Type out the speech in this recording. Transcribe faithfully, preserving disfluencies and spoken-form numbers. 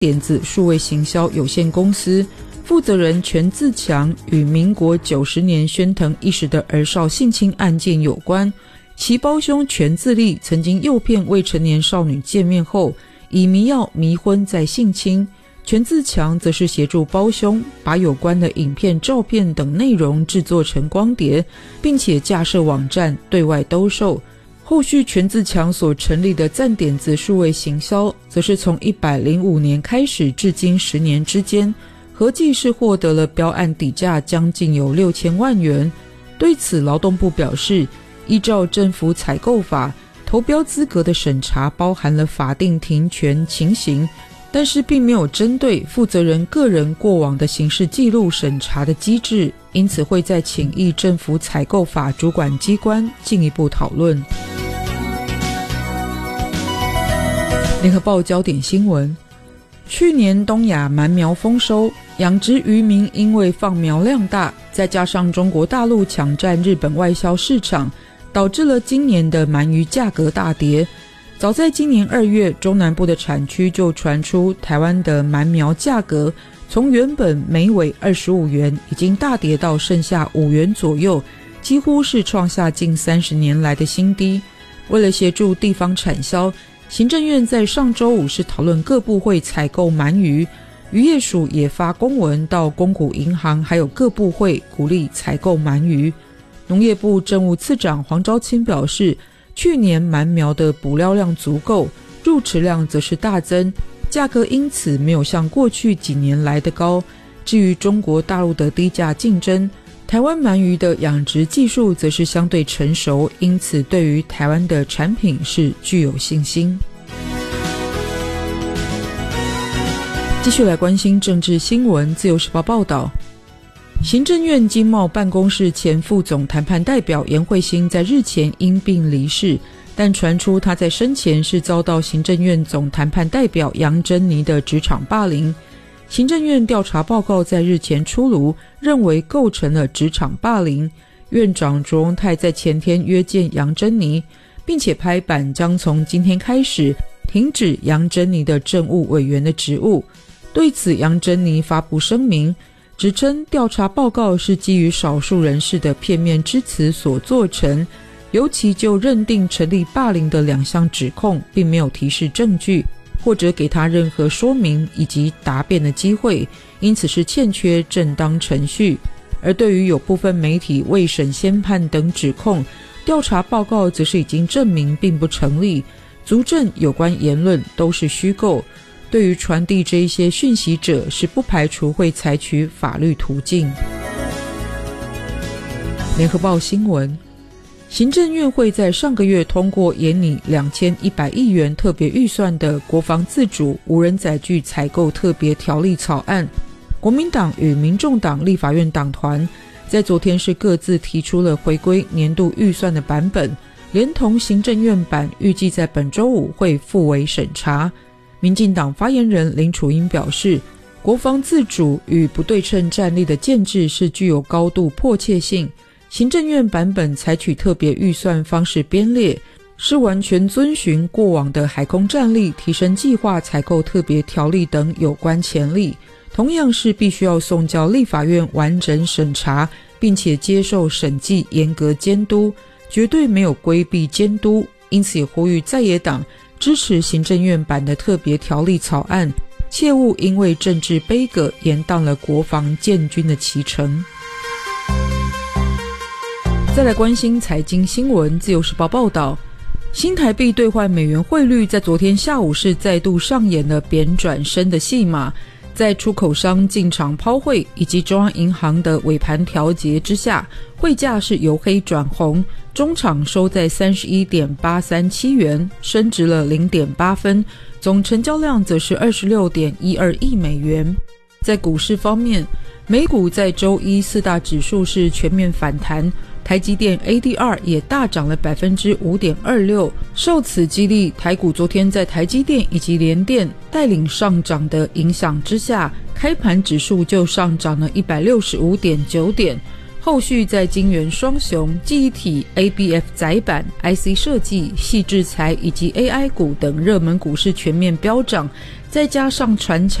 点子数位行销有限公司负责人全自强与民国九十年喧腾一时的儿少性侵案件有关。其胞兄全自立曾经诱骗未成年少女见面后，以迷药迷昏再性侵。全自强则是协助胞兄把有关的影片、照片等内容制作成光碟，并且架设网站对外兜售。后续全自强所成立的赞点子数位行销，则是从一百零五年开始至今十年之间，合计是获得了标案底价将近有六千万元。对此，劳动部表示，依照政府采购法，投标资格的审查包含了法定停权情形，但是并没有针对负责人个人过往的刑事记录审查的机制，因此会再请议政府采购法主管机关进一步讨论。联合报焦点新闻，去年东亚鳗苗丰收，养殖渔民因为放苗量大，再加上中国大陆抢占日本外销市场，导致了今年的鳗鱼价格大跌。早在今年二月，中南部的产区就传出台湾的鳗苗价格从原本每尾二十五元已经大跌到剩下五元左右，几乎是创下近三十年来的新低。为了协助地方产销，行政院在上周五是讨论各部会采购鳗鱼，渔业署也发公文到公股银行还有各部会鼓励采购鳗鱼。农业部政务次长黄昭清表示，去年鳗苗的捕捞量足够，入池量则是大增，价格因此没有像过去几年来的高。至于中国大陆的低价竞争，台湾鳗鱼的养殖技术则是相对成熟，因此对于台湾的产品是具有信心。继续来关心政治新闻，自由时报报道，行政院经贸办公室前副总谈判代表颜慧欣在日前因病离世，但传出他在生前是遭到行政院总谈判代表杨珍妮的职场霸凌。行政院调查报告在日前出炉，认为构成了职场霸凌。院长卓荣泰在前天约见杨珍妮，并且拍板将从今天开始停止杨珍妮的政务委员的职务。对此，杨珍妮发布声明，指称调查报告是基于少数人士的片面之词所做成，尤其就认定成立霸凌的两项指控，并没有提示证据，或者给他任何说明以及答辩的机会，因此是欠缺正当程序。而对于有部分媒体未审先判等指控，调查报告则是已经证明并不成立，足证有关言论都是虚构。对于传递这一些讯息者，是不排除会采取法律途径。联合报新闻，行政院会在上个月通过研拟两千一百亿元特别预算的国防自主无人载具采购特别条例草案。国民党与民众党立法院党团在昨天是各自提出了回归年度预算的版本，连同行政院版预计在本周五会复委审查。民进党发言人林楚英表示，国防自主与不对称战力的建制是具有高度迫切性，行政院版本采取特别预算方式编列，是完全遵循过往的海空战力提升计划采购特别条例等有关前例，同样是必须要送交立法院完整审查，并且接受审计严格监督，绝对没有规避监督。因此也呼吁在野党支持行政院版的特别条例草案，切勿因为政治杯葛延宕了国防建军的期程。再来关心财经新闻，自由时报报道，新台币兑换美元汇率在昨天下午是再度上演了贬转升的戏码，在出口商进场抛汇以及中央银行的尾盘调节之下，汇价是由黑转红，中场收在 三十一点八三七元，升值了 零点八分，总成交量则是 二十六点一二亿美元。在股市方面，美股在周一四大指数是全面反弹，台积电 A D R 也大涨了 百分之五点二六， 受此激励，台股昨天在台积电以及联电带领上涨的影响之下，开盘指数就上涨了 一百六十五点九点， 后续在晶圆双雄、记忆体、A B F 载板、I C 设计、矽智财以及 A I 股等热门股市全面飙涨，再加上传产